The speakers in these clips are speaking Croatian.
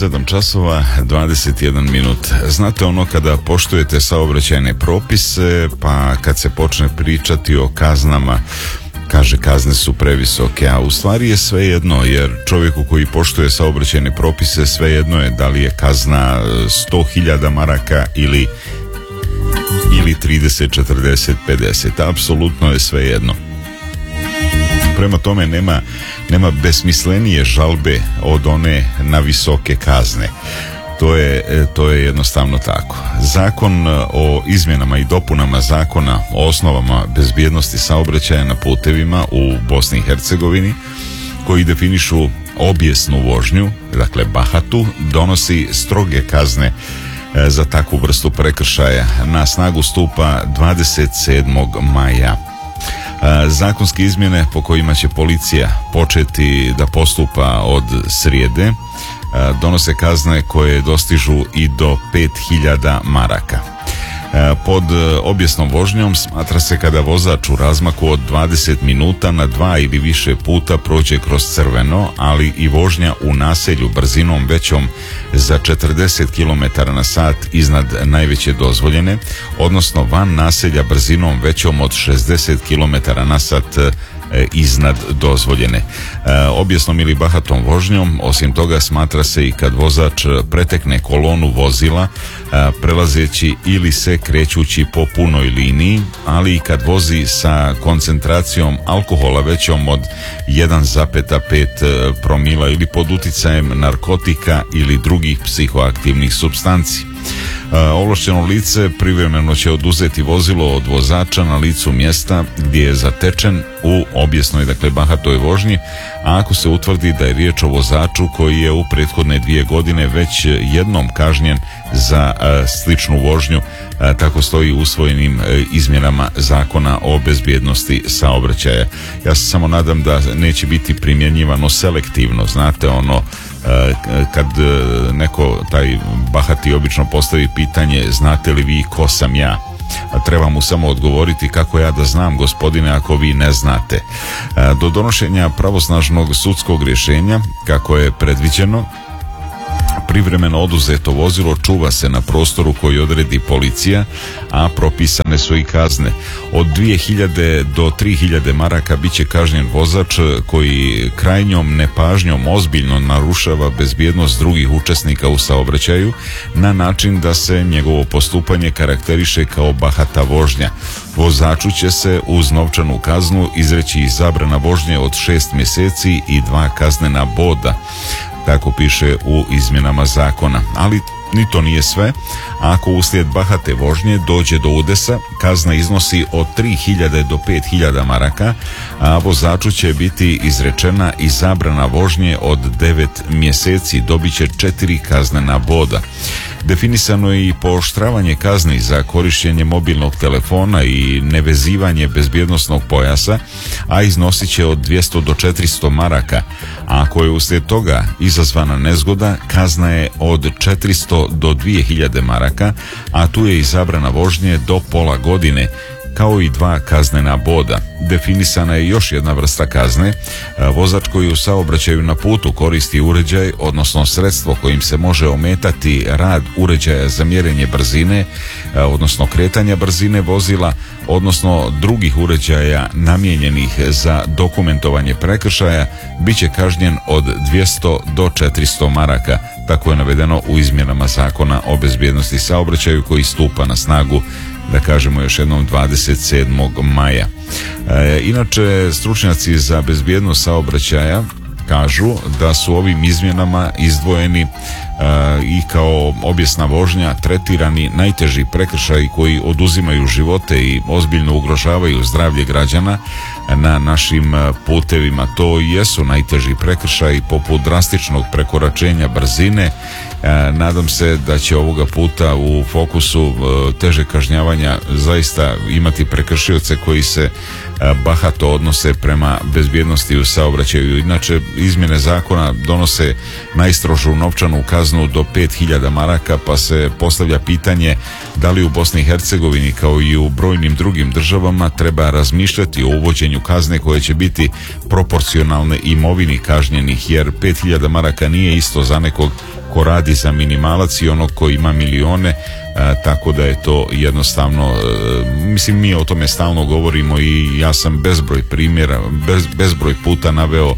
7 časova 21 minut. Znate ono kada poštujete saobraćajne propise, pa kad se počne pričati o kaznama, kaže kazne su previsoke, a u stvari je svejedno, jer čovjeku koji poštuje saobraćajne propise svejedno je da li je kazna 100.000 maraka ili 30, 40, 50. Apsolutno je svejedno. Prema tome nema besmislenije žalbe od one na visoke kazne. To je jednostavno tako. Zakon o izmjenama i dopunama Zakona o osnovama bezbjednosti saobraćaja na putevima u Bosni i Hercegovini, koji definišu obijesnu vožnju, dakle bahatu, donosi stroge kazne za takvu vrstu prekršaja. Na snagu stupa 27. maja. Zakonske izmjene po kojima će policija početi da postupa od srijede donose kazne koje dostižu i do 5.000 maraka. Pod obijesnom vožnjom smatra se kada vozač u razmaku od 20 minuta na 2 ili više puta prođe kroz crveno, ali i vožnja u naselju brzinom većom za 40 km na sat iznad najveće dozvoljene, odnosno van naselja brzinom većom od 60 km na sat iznad dozvoljene. Obijesnom ili bahatom vožnjom, osim toga, smatra se i kad vozač pretekne kolonu vozila prelazeći ili se krećući po punoj liniji, ali i kad vozi sa koncentracijom alkohola većom od 1,5 promila ili pod uticajem narkotika ili drugih psihoaktivnih supstanci. Ovlašteno lice privremeno će oduzeti vozilo od vozača na licu mjesta gdje je zatečen u obijesnoj, dakle bahatoj vožnji, a ako se utvrdi da je riječ o vozaču koji je u prethodne 2 godine već jednom kažnjen za sličnu vožnju, tako stoji u usvojenim izmjenama Zakona o bezbjednosti saobraćaja. Ja se samo nadam da neće biti primjenjivano selektivno, znate ono, kad neko, taj bahati, obično postavi pitanje znate li vi ko sam ja, a treba mu samo odgovoriti kako ja da znam, gospodine, ako vi ne znate. Do donošenja pravosnažnog sudskog rješenja, kako je predviđeno, privremeno oduzeto vozilo čuva se na prostoru koji odredi policija, a propisane su i kazne. Od 2.000 do 3.000 maraka bit će kažnjen vozač koji krajnjom nepažnjom ozbiljno narušava bezbjednost drugih učesnika u saobraćaju na način da se njegovo postupanje karakteriše kao bahata vožnja. Vozaču će se uz novčanu kaznu izreći i zabrana vožnje od 6 mjeseci i 2 kaznena boda. Tako piše u izmjenama zakona. Ali ni to nije sve. Ako uslijed bahate vožnje dođe do udesa, kazna iznosi od 3.000 do 5.000 maraka, a vozaču će biti izrečena i zabrana vožnje od 9 mjeseci, dobit će 4 kaznena boda. Definisano je i pooštravanje kazni za korištenje mobilnog telefona i nevezivanje bezbjednosnog pojasa, a iznosit će od 200 do 400 maraka, a ako je uslijed toga izazvana nezgoda, kazna je od 400 do 2.000 maraka, a tu je i zabrana vožnje do pola godine, kao i 2 kaznena boda. Definisana je još jedna vrsta kazne. Vozač koji u saobraćaju na putu koristi uređaj, odnosno sredstvo kojim se može ometati rad uređaja za mjerenje brzine, odnosno kretanja brzine vozila, odnosno drugih uređaja namijenjenih za dokumentovanje prekršaja, bit će kažnjen od 200 do 400 maraka. Tako je navedeno u izmjenama Zakona o bezbjednosti saobraćaju koji stupa na snagu, da kažemo još jednom, 27. maja. Inače, stručnjaci za bezbjednost saobraćaja kažu da su ovim izmjenama izdvojeni i kao obijesna vožnja tretirani najteži prekršaji koji oduzimaju živote i ozbiljno ugrožavaju zdravlje građana na našim putevima. To jesu najteži prekršaji poput drastičnog prekoračenja brzine. Nadam se da će ovoga puta u fokusu teže kažnjavanja zaista imati prekršioce koji se bahato odnose prema bezbjednosti u saobraćaju. Inače, izmjene zakona donose najstrožu novčanu kaznu do 5.000 maraka, pa se postavlja pitanje da li u Bosni i Hercegovini kao i u brojnim drugim državama treba razmišljati o uvođenju kazne koje će biti proporcionalne imovini kažnjenih, jer 5.000 maraka nije isto za nekog ko radi za minimalac i onog ko ima milione, tako da je to jednostavno, mislim, mi o tome stalno govorimo i ja sam bezbroj primjera, bezbroj puta naveo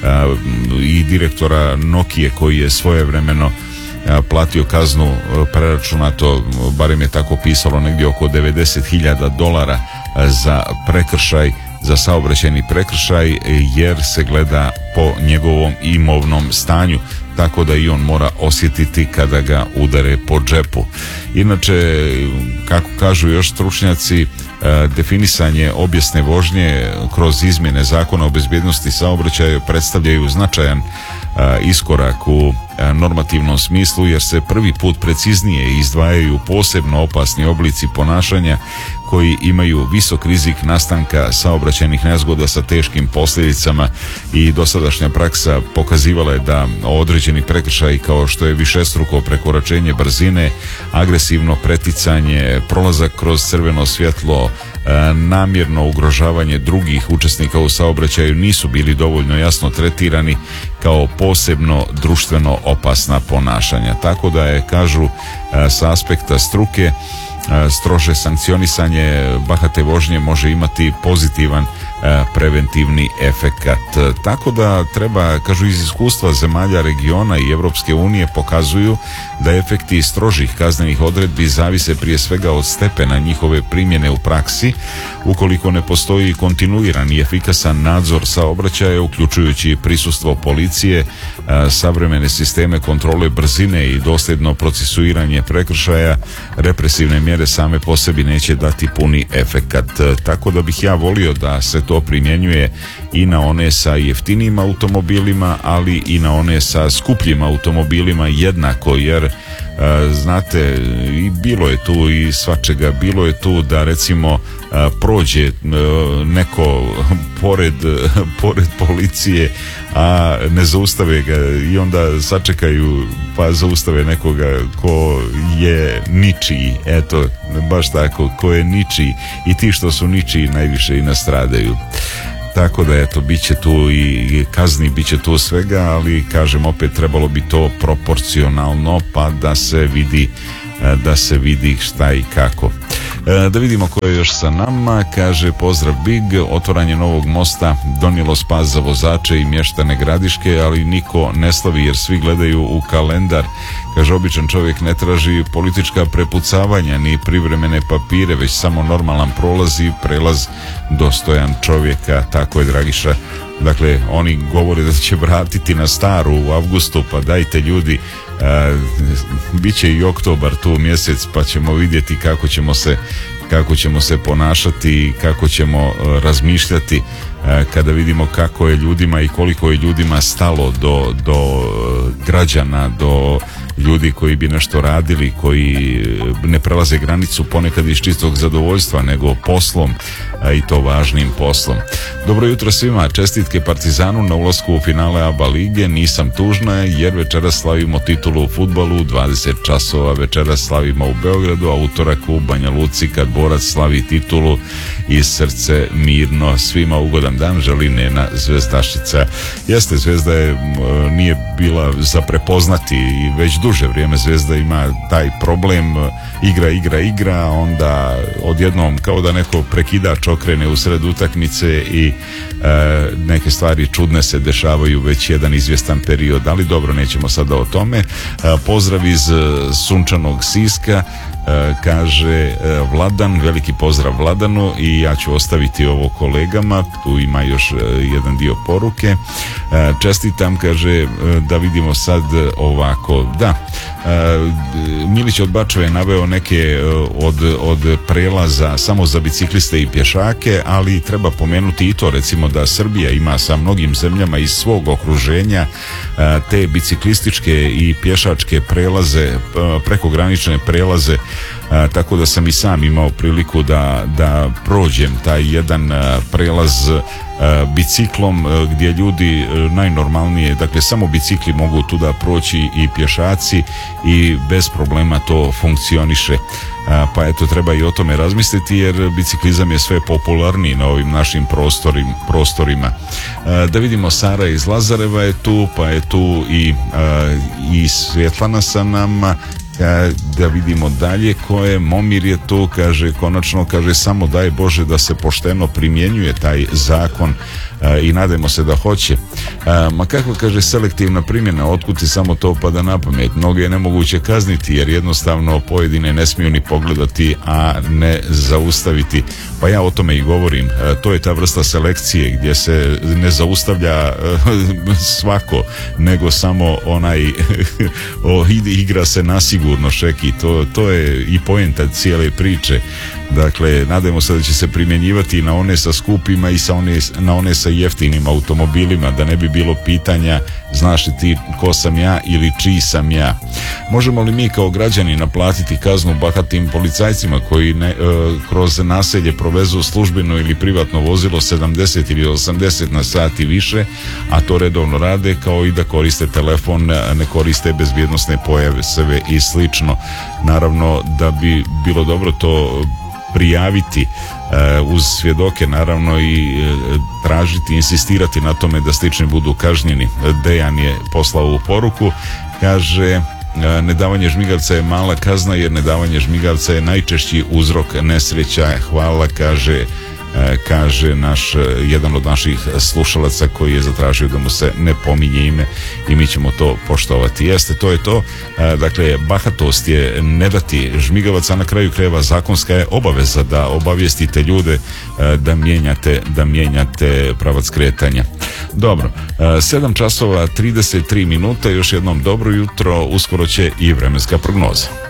i direktora Nokije koji je svojevremeno platio kaznu preračunato, barem je tako pisalo, negdje oko $90,000 za prekršaj, za saobraćajni prekršaj, jer se gleda po njegovom imovnom stanju, tako da i on mora osjetiti kada ga udare po džepu. Inače, kako kažu još stručnjaci, definisanje obijesne vožnje kroz izmjene Zakona o bezbjednosti saobraćaja predstavljaju značajan iskorak u normativnom smislu, jer se prvi put preciznije izdvajaju posebno opasni oblici ponašanja koji imaju visok rizik nastanka saobraćajnih nezgoda sa teškim posljedicama, i dosadašnja praksa pokazivala je da određeni prekršaji kao što je višestruko prekoračenje brzine, agresivno preticanje, prolazak kroz crveno svjetlo, namjerno ugrožavanje drugih učesnika u saobraćaju nisu bili dovoljno jasno tretirani kao posebno društveno opasna ponašanja. Tako da je, kažu, sa aspekta struke, strože sankcionisanje bahate vožnje može imati pozitivan preventivni efekat. Tako da treba, kažu, iz iskustva zemalja regiona i Europske unije pokazuju da efekti strožih kaznenih odredbi zavise prije svega od stepena njihove primjene u praksi. Ukoliko ne postoji kontinuiran i efikasan nadzor saobraćaja, uključujući prisustvo policije, savremene sisteme kontrole brzine i dosljedno procesuiranje prekršaja, represivne mjere same po sebi neće dati puni efekat. Tako da bih ja volio da se to primjenjuje i na one sa jeftinijim automobilima, ali i na one sa skupljim automobilima jednako, jer znate, i bilo je tu i svačega, bilo je tu da recimo prođe neko pored policije, a ne zaustave ga, i onda sačekaju pa zaustave nekoga ko je ničiji, eto, baš tako, ko je ničiji, i ti što su ničiji najviše i nastradaju. Tako da, eto, bit će tu i kazni, bit će tu svega, ali kažem opet, trebalo bi to proporcionalno, pa da se vidi šta i kako. Da vidimo ko je još sa nama. Kaže, pozdrav Big, otvaranje novog mosta donijelo spas za vozače i mještane Gradiške, ali niko ne slavi jer svi gledaju u kalendar. Kaže, običan čovjek ne traži politička prepucavanja ni privremene papire, već samo normalan prolaz i prelaz dostojan čovjeka. Tako je, Dragiša. Dakle, oni govore da će vratiti na staru u avgustu, pa dajte ljudi, bit će i oktobar tu mjesec, pa ćemo vidjeti kako ćemo se ponašati i kako ćemo razmišljati kada vidimo kako je ljudima i koliko je ljudima stalo do građana, do ljudi koji bi nešto radili, koji ne prelaze granicu ponekad iz čistog zadovoljstva, nego poslom, i to važnim poslom. Dobro jutro svima, čestitke Partizanu na ulasku u finale ABA lige. Nisam tužna jer večeras slavimo titulu u fudbalu u 20 časova. Večeras slavimo u Beogradu, a utorak u Banja Luci kad Borac slavi titulu. I srce mirno. Svima ugodan dan, želi Nena Zvezdašica. Jeste, Zvezda nije bila za prepoznati i već duže vrijeme Zvezda ima taj problem, igra, onda odjednom kao da neko prekidač okrene u sred utakmice i neke stvari čudne se dešavaju već jedan izvjestan period, ali dobro, nećemo sada o tome. Pozdrav iz sunčanog Siska, kaže Vladan, veliki pozdrav Vladanu, i ja ću ostaviti ovo kolegama, tu ima još jedan dio poruke. Čestitam, kaže, da vidimo sad ovako, da, Milić od Bačeva je naveo neke od prelaza samo za bicikliste i pješake, ali treba pomenuti i to, recimo, da Srbija ima sa mnogim zemljama iz svog okruženja te biciklističke i pješačke prelaze, prekogranične prelaze tako da sam i sam imao priliku da prođem taj jedan prelaz biciklom gdje ljudi najnormalnije, dakle samo bicikli mogu tuda proći i pješaci i bez problema to funkcioniše. Pa eto, treba i o tome razmisliti jer biciklizam je sve popularniji na ovim našim prostorima. Da vidimo, Sara iz Lazareva je tu, pa je tu i Svjetlana sa nama. Da vidimo dalje ko je. Momir je tu, kaže, konačno, kaže, samo daj Bože da se pošteno primjenjuje taj zakon i nadajmo se da hoće. Ma kako, kaže, selektivna primjena, otkud ti samo to pada na pamet? Mnoge je nemoguće kazniti jer jednostavno pojedine ne smiju ni pogledati, a ne zaustaviti. Pa ja o tome i govorim. To je ta vrsta selekcije gdje se ne zaustavlja svako, nego samo onaj igra se nasigurno, Šeki. To je i poenta cijele priče. Dakle, nadajmo se da će se primjenjivati i na one sa skupima i na one sa jeftinim automobilima, da ne bi bilo pitanja znaš li ti ko sam ja ili čiji sam ja. Možemo li mi kao građani naplatiti kaznu bahatim policajcima koji kroz naselje provezu službeno ili privatno vozilo 70 ili 80 na sat i više, a to redovno rade, kao i da koriste telefon, ne koriste bezbjednosne pojave, sve i slično. Naravno da bi bilo dobro to prijaviti uz svjedoke, naravno, i tražiti, insistirati na tome da slični budu kažnjeni. Dejan je poslao u poruku, kaže: nedavanje žmigavca je mala kazna jer nedavanje žmigavca je najčešći uzrok nesreća. Hvala, kaže naš jedan od naših slušalaca koji je zatražio da mu se ne pominje ime i mi ćemo to poštovati. Jeste, to je to. Dakle, bahatost je ne dati žmigavac, a na kraju krajeva zakonska je obaveza da obavijestite ljude da mijenjate pravac kretanja. Dobro, 7 časova 33 minuta, još jednom dobro jutro, uskoro će i vremenska prognoza.